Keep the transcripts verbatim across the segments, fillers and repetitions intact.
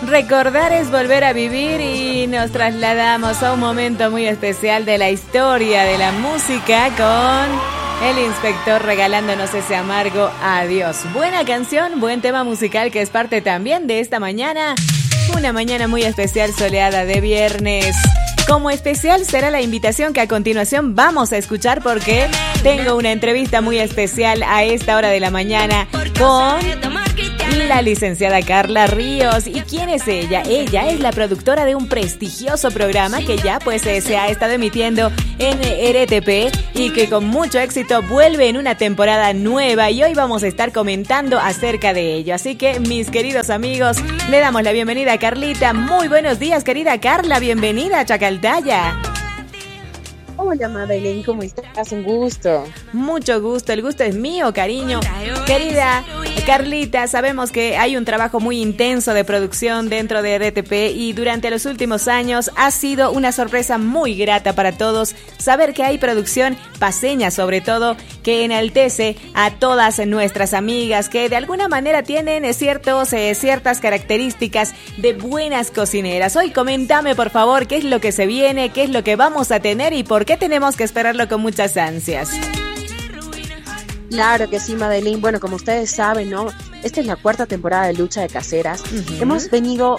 Recordar es volver a vivir y nos trasladamos a un momento muy especial de la historia de la música con el inspector regalándonos ese amargo adiós. Buena canción, buen tema musical que es parte también de esta mañana. Una mañana muy especial soleada de viernes. Como especial será la invitación que a continuación vamos a escuchar porque tengo una entrevista muy especial a esta hora de la mañana con la licenciada Carla Ríos. ¿Y quién es ella? Ella es la productora de un prestigioso programa que ya pues eh, se ha estado emitiendo en R T P y que con mucho éxito vuelve en una temporada nueva y hoy vamos a estar comentando acerca de ello. Así que mis queridos amigos, le damos la bienvenida a Carlita. Muy buenos días, querida Carla, bienvenida a Chacaltaya. Hola Madeleine, ¿cómo estás? Un gusto. Mucho gusto, el gusto es mío, cariño. Querida Carlita, sabemos que hay un trabajo muy intenso de producción dentro de R T P y durante los últimos años ha sido una sorpresa muy grata para todos saber que hay producción paseña, sobre todo, que enaltece a todas nuestras amigas que de alguna manera tienen ciertos, eh, ciertas características de buenas cocineras. Hoy coméntame, por favor, qué es lo que se viene, qué es lo que vamos a tener y por qué tenemos que esperarlo con muchas ansias. Claro que sí, Madeleine. Bueno, como ustedes saben, ¿no? Esta es la cuarta temporada de Lucha de Caseras. Uh-huh. Hemos venido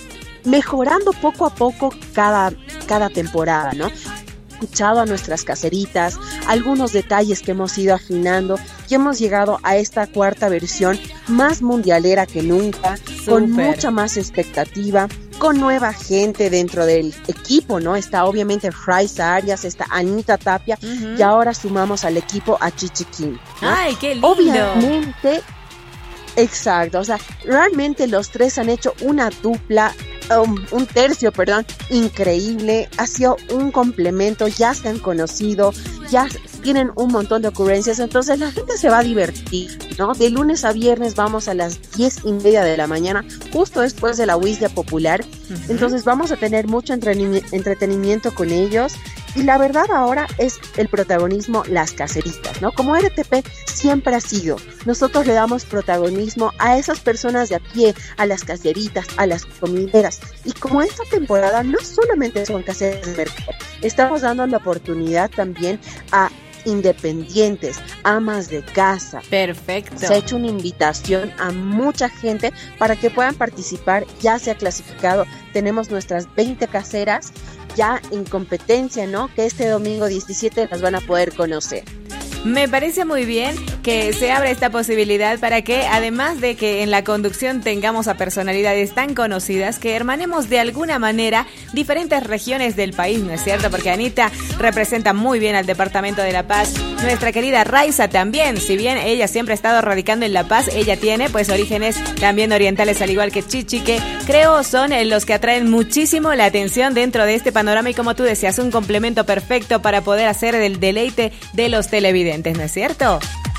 mejorando poco a poco cada, cada temporada, ¿no? Escuchado a nuestras caseritas, algunos detalles que hemos ido afinando y hemos llegado a esta cuarta versión más mundialera que nunca, Super. Con mucha más expectativa, con nueva gente dentro del equipo, ¿no? Está obviamente Fraisa Arias, está Anita Tapia uh-huh. y ahora sumamos al equipo a Chichi Kim, ¿no? ¡Ay, qué lindo! Obviamente, exacto, o sea, realmente los tres han hecho una dupla, um, un tercio, perdón, increíble, ha sido un complemento, ya se han conocido, ya tienen un montón de ocurrencias, entonces la gente se va a divertir, ¿no? De lunes a viernes vamos a las diez y media de la mañana, justo después de la Wisdia Popular, uh-huh. entonces vamos a tener mucho entretenimi- entretenimiento con ellos, y la verdad ahora es el protagonismo las caseritas, ¿no? Como R T P siempre ha sido, nosotros le damos protagonismo a esas personas de a pie, a las caseritas, a las comideras, y como esta temporada no solamente son caseras de mercado, estamos dando la oportunidad también a independientes, amas de casa. Perfecto. Se ha hecho una invitación a mucha gente para que puedan participar, ya se ha clasificado, tenemos nuestras veinte caseras ya en competencia, ¿no? Que este domingo diecisiete las van a poder conocer. Me parece muy bien que se abra esta posibilidad para que, además de que en la conducción tengamos a personalidades tan conocidas, que hermanemos de alguna manera diferentes regiones del país, ¿no es cierto? Porque Anita representa muy bien al departamento de La Paz. Nuestra querida Raiza también, si bien ella siempre ha estado radicando en La Paz, ella tiene pues orígenes también orientales, al igual que Chichi, que creo son los que atraen muchísimo la atención dentro de este panorama y, como tú decías, un complemento perfecto para poder hacer el deleite de los televidentes, ¿no es cierto?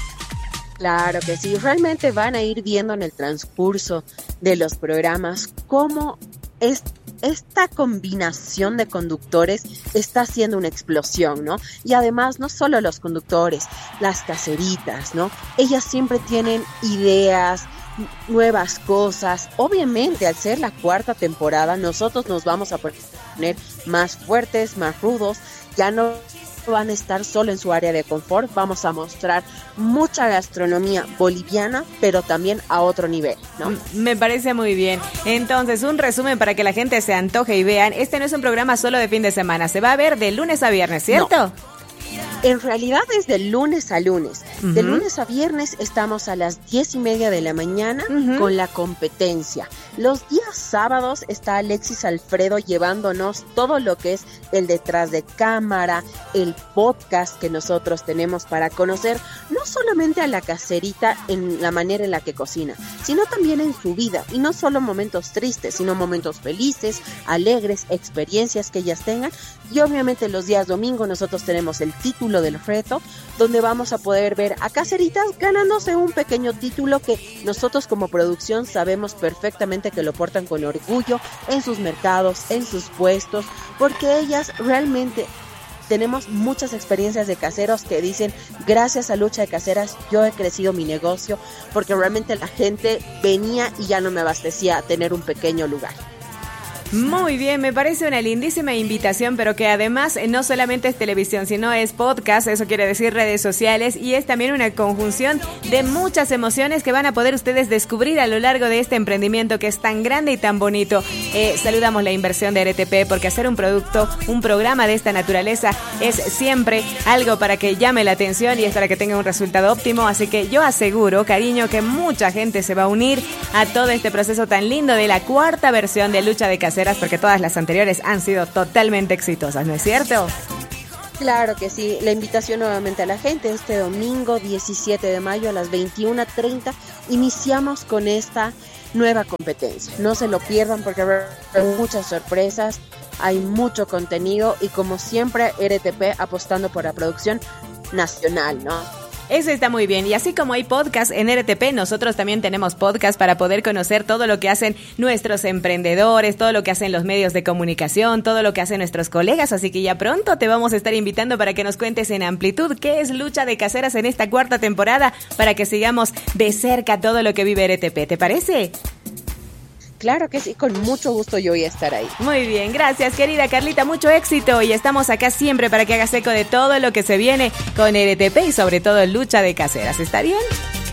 Claro que sí, realmente van a ir viendo en el transcurso de los programas cómo es, esta combinación de conductores está haciendo una explosión, ¿no? Y además no solo los conductores, las caseritas, ¿no? Ellas siempre tienen ideas, nuevas cosas. Obviamente al ser la cuarta temporada nosotros nos vamos a poner más fuertes, más rudos, ya no van a estar solo en su área de confort, vamos a mostrar mucha gastronomía boliviana, pero también a otro nivel, ¿no? Me parece muy bien. Entonces, un resumen para que la gente se antoje y vean, este no es un programa solo de fin de semana, se va a ver de lunes a viernes, ¿cierto? No. En realidad es de lunes a lunes. Uh-huh. De lunes a viernes estamos a las diez y media de la mañana uh-huh. con la competencia. Los días sábados está Alexis Alfredo llevándonos todo lo que es el detrás de cámara, el podcast que nosotros tenemos para conocer no solamente a la caserita en la manera en la que cocina, sino también en su vida. Y no solo momentos tristes, sino momentos felices, alegres, experiencias que ellas tengan. Y obviamente los días domingo nosotros tenemos el título del reto, donde vamos a poder ver a caseritas ganándose un pequeño título que nosotros como producción sabemos perfectamente que lo portan con orgullo en sus mercados, en sus puestos, porque ellas realmente tenemos muchas experiencias de caseros que dicen, gracias a Lucha de Caseras yo he crecido mi negocio, porque realmente la gente venía y ya no me abastecía a tener un pequeño lugar. Muy bien, me parece una lindísima invitación, pero que además no solamente es televisión, sino es podcast, eso quiere decir redes sociales, y es también una conjunción de muchas emociones que van a poder ustedes descubrir a lo largo de este emprendimiento que es tan grande y tan bonito. Eh, saludamos la inversión de R T P, porque hacer un producto, un programa de esta naturaleza es siempre algo para que llame la atención y es para que tenga un resultado óptimo, así que yo aseguro, cariño, que mucha gente se va a unir a todo este proceso tan lindo de la cuarta versión de Lucha de Caseras, porque todas las anteriores han sido totalmente exitosas, ¿no es cierto? Claro que sí, la invitación nuevamente a la gente, este domingo diecisiete de mayo a las veintiuna treinta iniciamos con esta nueva competencia. No se lo pierdan porque hay muchas sorpresas, hay mucho contenido y como siempre R T P apostando por la producción nacional, ¿no? Eso está muy bien. Y así como hay podcast en R T P, nosotros también tenemos podcast para poder conocer todo lo que hacen nuestros emprendedores, todo lo que hacen los medios de comunicación, todo lo que hacen nuestros colegas. Así que ya pronto te vamos a estar invitando para que nos cuentes en amplitud qué es Lucha de Caseras en esta cuarta temporada, para que sigamos de cerca todo lo que vive R T P. ¿Te parece? Claro que sí, con mucho gusto yo voy a estar ahí. Muy bien, gracias querida Carlita, mucho éxito y estamos acá siempre para que hagas eco de todo lo que se viene con R T P y sobre todo Lucha de Caseras, ¿está bien?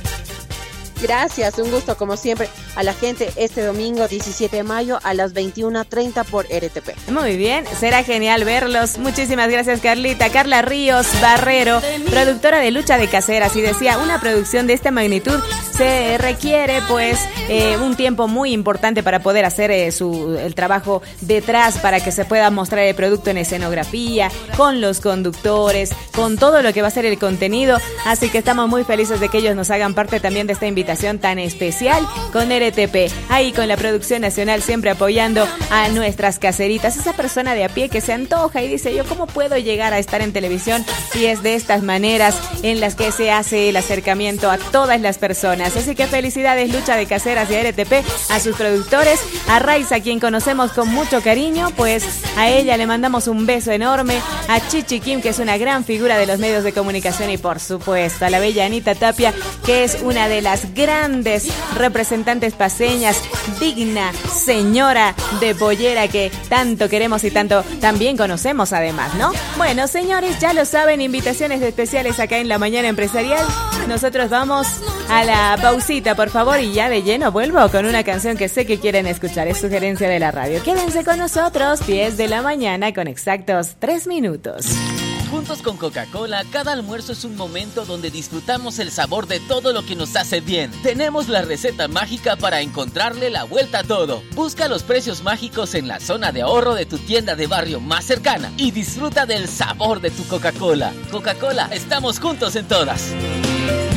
Gracias, un gusto como siempre a la gente este domingo diecisiete de mayo a las veintiuna treinta por R T P. Muy bien, será genial verlos. Muchísimas gracias Carlita. Carla Ríos Barrero, productora de Lucha de Caseras, y decía, una producción de esta magnitud se requiere pues eh, un tiempo muy importante para poder hacer eh, su, el trabajo detrás, para que se pueda mostrar el producto en escenografía, con los conductores, con todo lo que va a ser el contenido, así que estamos muy felices de que ellos nos hagan parte también de esta invitación tan especial con R T P, ahí con la producción nacional siempre apoyando a nuestras caseritas, esa persona de a pie que se antoja y dice, yo cómo puedo llegar a estar en televisión, y es de estas maneras en las que se hace el acercamiento a todas las personas. Así que felicidades Lucha de Caseras y a R T P, a sus productores, a Raiza, a quien conocemos con mucho cariño, pues a ella le mandamos un beso enorme, a Chichi Kim, que es una gran figura de los medios de comunicación, y por supuesto a la bella Anita Tapia, que es una de las grandes representantes paseñas, digna señora de pollera que tanto queremos y tanto también conocemos además, ¿no? Bueno, señores, ya lo saben, invitaciones especiales acá en La Mañana Empresarial. Nosotros vamos a la pausita, por favor, y ya de lleno vuelvo con una canción que sé que quieren escuchar, es sugerencia de la radio. Quédense con nosotros, diez de la mañana con exactos tres minutos. Juntos con Coca-Cola, cada almuerzo es un momento donde disfrutamos el sabor de todo lo que nos hace bien. Tenemos la receta mágica para encontrarle la vuelta a todo. Busca los precios mágicos en la zona de ahorro de tu tienda de barrio más cercana y disfruta del sabor de tu Coca-Cola. Coca-Cola, estamos juntos en todas.